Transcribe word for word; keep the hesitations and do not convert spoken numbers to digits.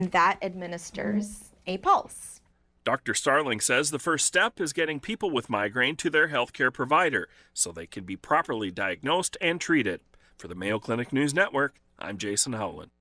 That administers a pulse. Doctor Starling says the first step is getting people with migraine to their healthcare provider so they can be properly diagnosed and treated. For the Mayo Clinic News Network, I'm Jason Howland.